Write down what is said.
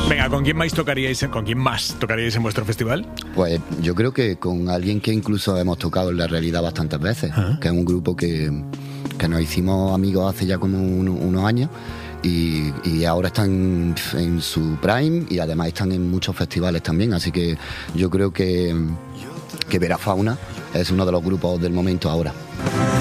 Venga, ¿con quién más tocaríais en vuestro festival? Pues yo creo que con alguien que incluso hemos tocado en la realidad bastantes veces, que es un grupo que nos hicimos amigos hace ya como unos años y ahora están en su prime y además están en muchos festivales también, así que yo creo que Vera Fauna es uno de los grupos del momento ahora.